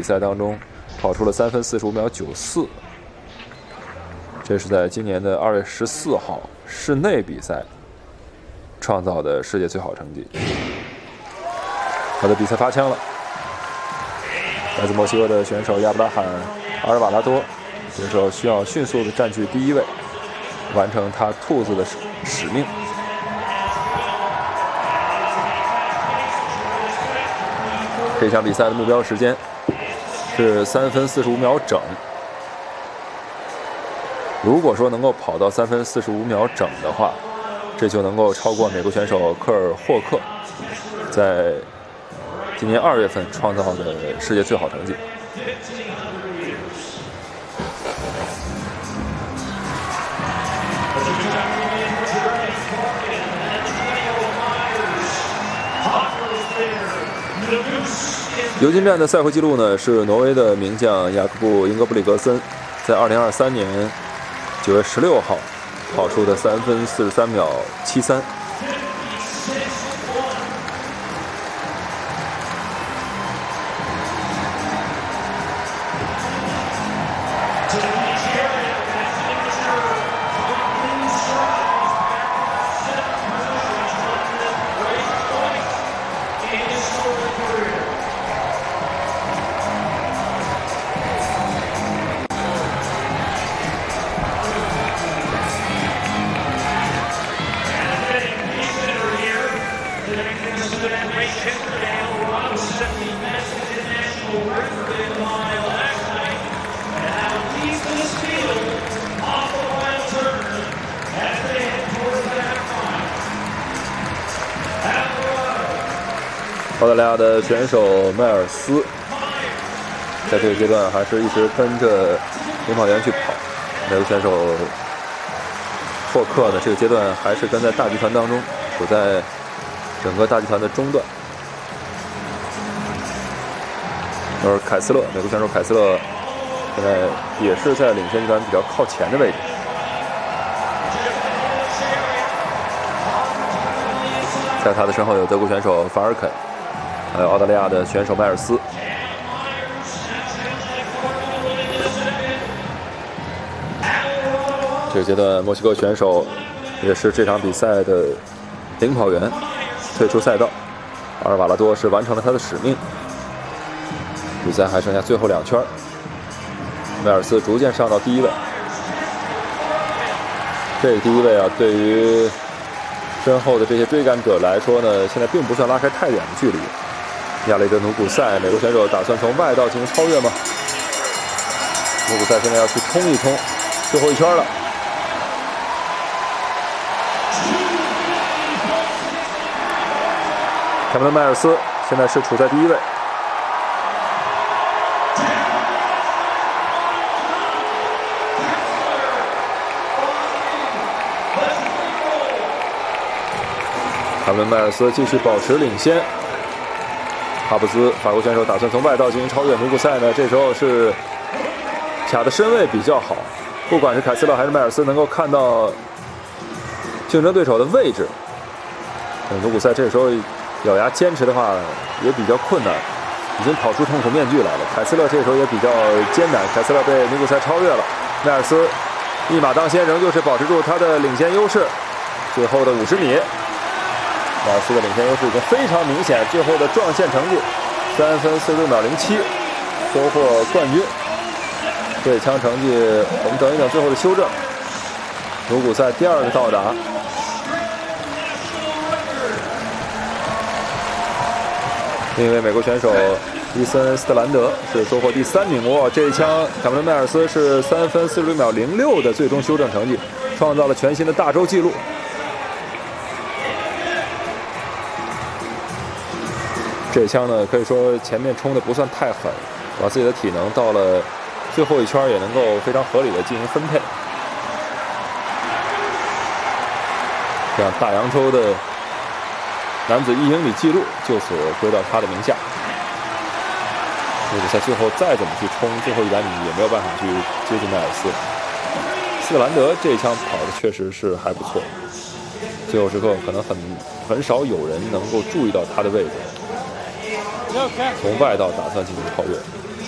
比赛当中跑出了3分45秒94，这是在今年的2月14号室内比赛创造的世界最好成绩。他的比赛发枪了，来自墨西哥的选手亚布拉罕·阿尔瓦拉多选手需要迅速的占据第1位，完成他兔子的使命。这场比赛的目标时间是3分45秒整。如果说能够跑到3分45秒整的话，这就能够超过美国选手科尔霍克在今年2月份创造的世界最好成绩。尤金站的赛会纪录呢是挪威的名将雅各布·英格布里格森在2023年9月16号跑出的3分43秒73。澳大利亚的选手迈尔斯在这个阶段还是一直跟着领跑员去跑，美国选手霍克呢，这个阶段还是跟在大集团当中，处在整个大集团的中段。而凯斯勒，美国选手凯斯勒现在也是在领先集团比较靠前的位置。在他的身后有德国选手法尔肯，还有澳大利亚的选手迈尔斯。这个阶段，墨西哥选手也是这场比赛的领跑员，退出赛道。阿尔瓦拉多是完成了他的使命。比赛还剩下最后2圈，迈尔斯逐渐上到第1位。这个第1位啊，对于身后的这些追赶者来说呢，现在并不算拉开太远的距离。亚雷德努古塞，美国选手打算从外道进行超越吗？努古塞现在要去冲一冲最后1圈了。凯文·迈尔斯现在是处在第1位。凯文·迈尔斯继续保持领先。哈布斯，法国选手打算从外道进行超越。努古塞呢，这时候是卡的身位比较好，不管是凯斯勒还是迈尔斯能够看到竞争对手的位置。努古塞这时候咬牙坚持的话也比较困难，已经跑出痛苦面具来了。凯斯勒这时候也比较艰难，凯斯勒被努古塞超越了。迈尔斯一马当先，仍旧是保持住他的领先优势。最后的50米。迈尔斯的领先优势已经非常明显，最后的撞线成绩3分46秒07，收获冠军。这枪成绩我们等一等最后的修正。努古塞第2个到达。另一位美国选手伊森斯特兰德是收获第3名。哇，这一枪凯文·迈尔斯是3分46秒06的最终修正成绩，创造了全新的大洲纪录。这枪呢，可以说前面冲的不算太狠，把自己的体能到了最后1圈也能够非常合理的进行分配。这样大洋洲的男子1英里纪录就此归到他的名下。努古塞最后再怎么去冲最后100米也没有办法去接近迈尔斯。斯特兰德这一枪跑的确实是还不错，最后时刻可能很少有人能够注意到他的位置。从外道打算进行超越。